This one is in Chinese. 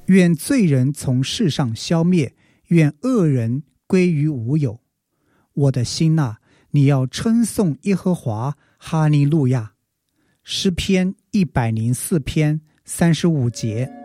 愿罪人从世上消灭，愿恶人归于无有。我的心哪，你要称颂耶和华，哈利路亚。诗篇104篇35节。